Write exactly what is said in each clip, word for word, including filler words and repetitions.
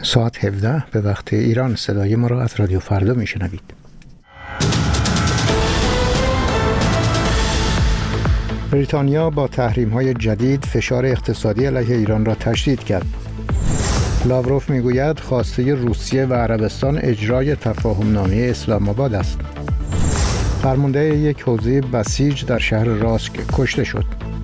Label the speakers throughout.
Speaker 1: ساعت هفده به وقت ایران صدای ما را از رادیو فردا میشنوید. بریتانیا با تحریم‌های جدید فشار اقتصادی علیه ایران را تشدید کرد. لاوروف میگوید خواسته روسیه و عربستان اجرای تفاهم‌نامه اسلام آباد است. فرمانده یک حوزه بسیج در شهر راسک کشته شد.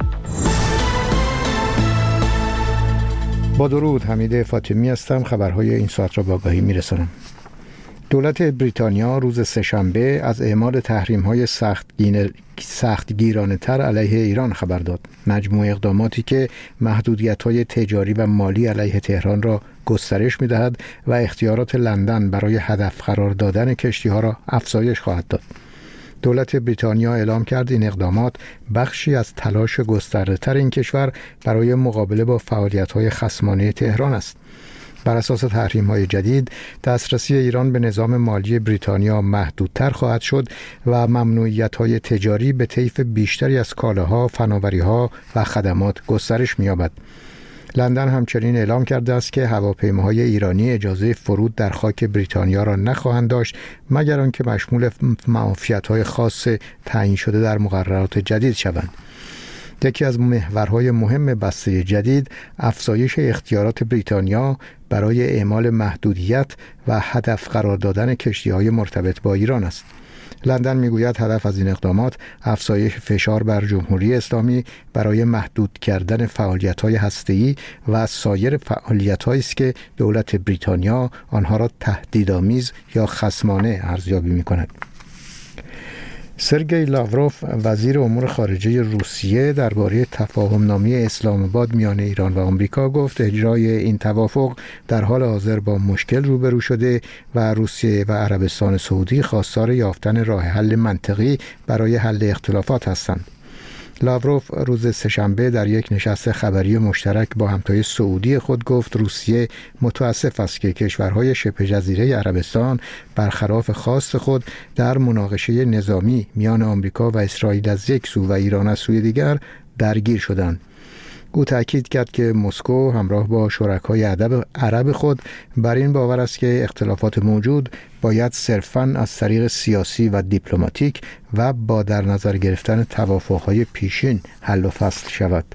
Speaker 1: با درود، حمید فاطمی هستم. خبرهای این ساعت را با آگاهی میرسانم. دولت بریتانیا روز سه‌شنبه از اعمال تحریم‌های سختگیرانه تر علیه ایران خبر داد. مجموع اقداماتی که محدودیت‌های تجاری و مالی علیه تهران را گسترش می‌دهد و اختیارات لندن برای هدف قرار دادن کشتی‌ها را افزایش خواهد داد. دولت بریتانیا اعلام کرد این اقدامات بخشی از تلاش گسترده‌تر این کشور برای مقابله با فعالیت‌های خصمانه تهران است. بر اساس تحریم‌های جدید، دسترسی ایران به نظام مالی بریتانیا محدودتر خواهد شد و ممنوعیت‌های تجاری به طیف بیشتری از کالاها، فناوری‌ها و خدمات گسترش می‌یابد. لندن همچنین اعلام کرده است که هواپیماهای ایرانی اجازه فرود در خاک بریتانیا را نخواهند داشت مگر آنکه مشمول معافیت‌های خاص تعیین شده در مقررات جدید شوند. یکی از محورهای مهم بسته جدید افزایش اختیارات بریتانیا برای اعمال محدودیت و هدف قرار دادن کشتی‌های مرتبط با ایران است. لندن میگوید هدف از این اقدامات افزایش فشار بر جمهوری اسلامی برای محدود کردن فعالیت‌های هسته‌ای و سایر فعالیت‌هایی است که دولت بریتانیا آنها را تهدیدآمیز یا خصمانه ارزیابی می‌کند. سرگئی لاوروف وزیر امور خارجه روسیه درباره تفاهم‌نامه اسلام آباد میان ایران و آمریکا گفت اجرای این توافق در حال حاضر با مشکل روبرو شده و روسیه و عربستان سعودی خواستار یافتن راه حل منطقی برای حل اختلافات هستند. لاوروف روز سه‌شنبه در یک نشست خبری مشترک با همتای سعودی خود گفت روسیه متاسف است که کشورهای شبه جزیره عربستان برخلاف خواست خود در مناقشه نظامی میان آمریکا و اسرائیل از یک سو و ایران از سوی دیگر درگیر شدند. او تأکید کرد که مسکو همراه با شرکای عرب خود بر این باور است که اختلافات موجود باید صرفاً از طریق سیاسی و دیپلماتیک و با در نظر گرفتن توافق‌های پیشین حل و فصل شود.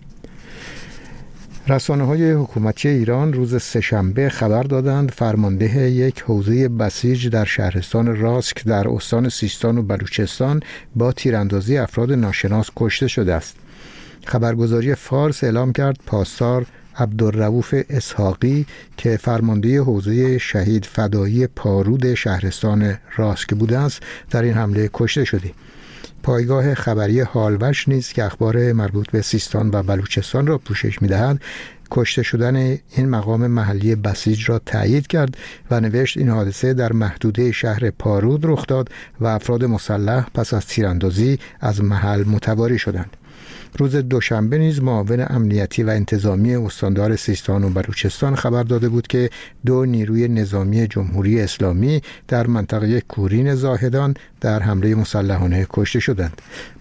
Speaker 1: رسانه‌های حکومتی ایران روز سه‌شنبه خبر دادند فرمانده یک حوزه بسیج در شهرستان راسک در استان سیستان و بلوچستان با تیراندازی افراد ناشناس کشته شده است. خبرگزاری فارس اعلام کرد پاسدار عبدالرؤوف اسحاقی که فرمانده حوزه شهید فدایی پارود شهرستان راسک بوده است در این حمله کشته شده. پایگاه خبری هالوش نیز که اخبار مربوط به سیستان و بلوچستان را پوشش می‌دهد کشته شدن این مقام محلی بسیج را تایید کرد و نوشت این حادثه در محدوده شهر پارود رخ داد و افراد مسلح پس از تیراندازی از محل متواری شدند. روز دوشنبه نیز معاون امنیتی و انتظامی استاندار سیستان و بلوچستان خبر داده بود که دو نیروی نظامی جمهوری اسلامی در منطقه کورین زاهدان در حمله مسلحانه کشته شدند.